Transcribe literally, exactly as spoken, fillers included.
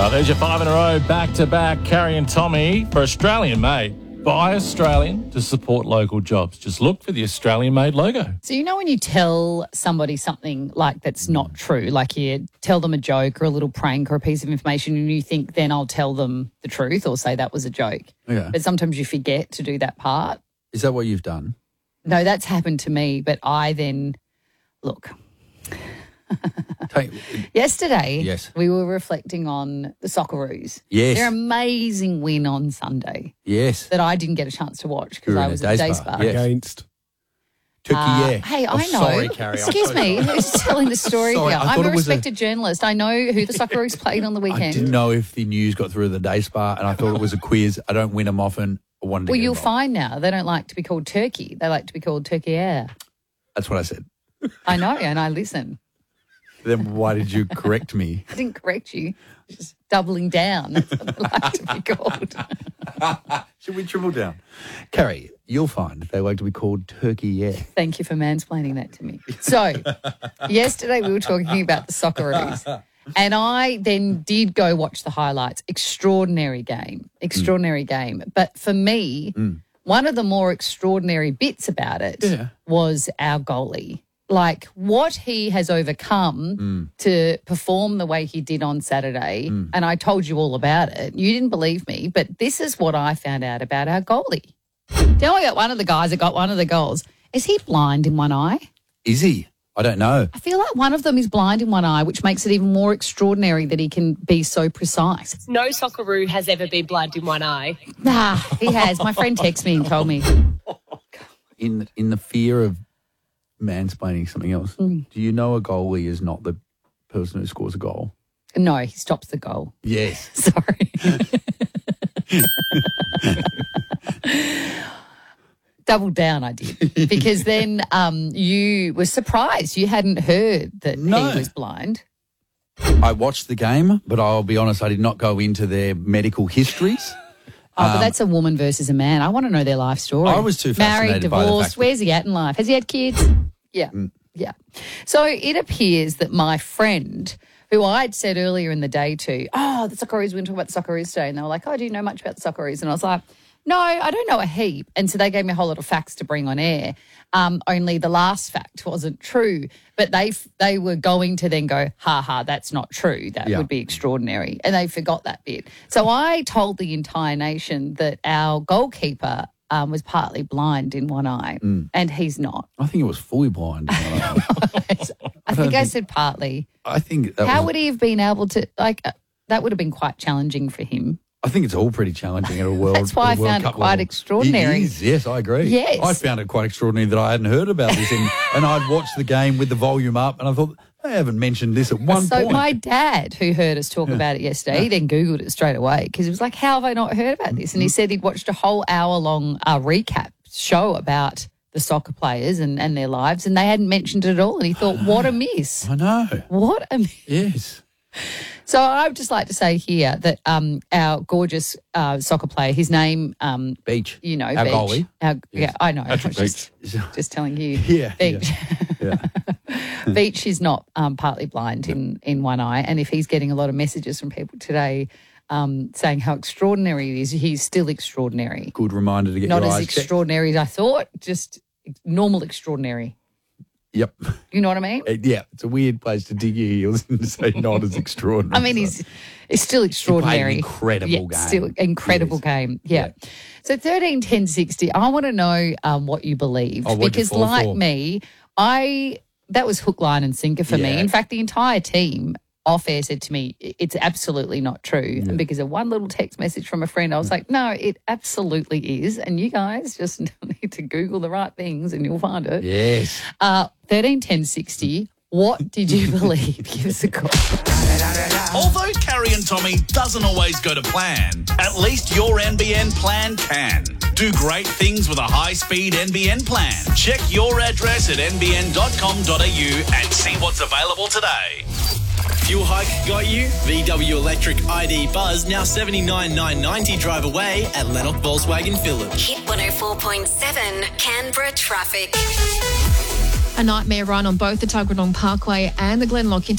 Uh, there's your five in a row, back-to-back, Carrie and Tommy for Australian-made. By Australian to support local jobs. Just look for the Australian-made logo. So you know when you tell somebody something like that's not true, like you tell them a joke or a little prank or a piece of information and you think then I'll tell them the truth or say that was a joke. Yeah. But sometimes you forget to do that part. Is that what you've done? No, that's happened to me, but I then, look... Take, Yesterday, yes. we were reflecting on the Socceroos. Yes. Their amazing win on Sunday yes. that I didn't get a chance to watch because You were I in was a at day Day spa, Spa. yes. Against. Turkey, Uh, yeah. hey, Oh, I know. Sorry, Carrie. I'm Excuse so me. sorry. Who's telling the story Sorry, here? I I'm thought a it was a- respected journalist. I know who the Socceroos played on the weekend. I didn't know if the news got through the day spa and I thought it was a quiz. I don't win them often. I wanted to Well, get you'll involved. find now they don't like to be called Turkey. They like to be called Turkey Air. That's what I said. I know, and I listen. Then why did you correct me? I didn't correct you. Just doubling down. That's what they like to be called. Should we triple down? Carrie, you'll find they like to be called Turkey, yeah. Thank you for mansplaining that to me. So, yesterday we were talking about the Socceroos, and I then did go watch the highlights. Extraordinary game, extraordinary mm. game. But for me, mm. one of the more extraordinary bits about it yeah. was our goalie. Like what he has overcome mm. to perform the way he did on Saturday, mm. and I told you all about it. You didn't believe me, but this is what I found out about our goalie. Tell me about one of the guys that got one of the goals. Is he blind in one eye? Is he? I don't know. I feel like one of them is blind in one eye, which makes it even more extraordinary that he can be so precise. No Socceroo has ever been blind in one eye. Nah, he has. My friend texted me and told me. In in the fear of mansplaining something else, mm. do you know a goalie is not the person who scores a goal? No, he stops the goal. Yes. Sorry. Double down I did because then um, you were surprised. You hadn't heard that no. he was blind. I watched the game, but I'll be honest, I did not go into their medical histories. Oh, um, but that's a woman versus a man. I want to know their life story. I was too fascinated Married, by the divorced. fact that- Where's he at in life? Has he had kids? Yeah, mm. yeah. So it appears that my friend, who I'd said earlier in the day to, oh, the Socceroos, we're going to talk about the Socceroos today. And they were like, oh, do you know much about the Socceroos? And I was like, no, I don't know a heap. And so they gave me a whole lot of facts to bring on air. Um, only the last fact wasn't true. But they they were going to then go, ha ha, that's not true. That yeah. would be extraordinary. And they forgot that bit. So I told the entire nation that our goalkeeper um, was partly blind in one eye, mm. and he's not. I think it was fully blind in one eye. I think I said partly. I think that How was, would he have been able to, like, uh, that would have been quite challenging for him. I think it's all pretty challenging at a World That's why at a I World found Cup it quite level. extraordinary. It is, yes, I agree. Yes. I found it quite extraordinary that I hadn't heard about this and, and I'd watched the game with the volume up and I thought, they haven't mentioned this at one so point. So my dad, who heard us talk yeah. about it yesterday, he then Googled it straight away because he was like, how have I not heard about this? And he said he'd watched a whole hour-long uh, recap show about the soccer players and, and their lives and they hadn't mentioned it at all. And he thought, what a miss. I know. What a miss. Yes. So I would just like to say here that um, our gorgeous uh, soccer player, his name... Um, Beach. You know, our Beach. goalie. Our, yes. Yeah, I know. Patrick just, just telling you. Yeah. Beach. Yeah. yeah. Beach is not um, partly blind in, in one eye. And if he's getting a lot of messages from people today um, saying how extraordinary he is, he's still extraordinary. Good reminder to get not your as eyes extraordinary checked. as I thought, just normal extraordinary. Yep. You know what I mean? Yeah, it's a weird place to dig your heels and say not as extraordinary. I mean, he's he's still extraordinary. He played an incredible yeah, game. Still incredible yes. game. Yeah. yeah. So thirteen ten sixty. I want to know um, what you believe oh, because, like for? me, I that was hook, line, and sinker for yeah. me. In fact, the entire team off air said to me, it's absolutely not true. Yeah. And because of one little text message from a friend, I was like, no, it absolutely is. And you guys just need to Google the right things and you'll find it. Yes. Uh, thirteen ten sixty. What did you believe? Give us a call. Although Carrie and Tommy doesn't always go to plan, at least your N B N plan can. Do great things with a high-speed N B N plan. Check your address at n b n dot com dot a u and see what's available today. Fuel hike got you? V W Electric I D Buzz now seventy-nine thousand nine hundred ninety drive away at Lennox Volkswagen Village. Hit one oh four point seven Canberra traffic. A nightmare run on both the Tuggeranong Parkway and the Glenlock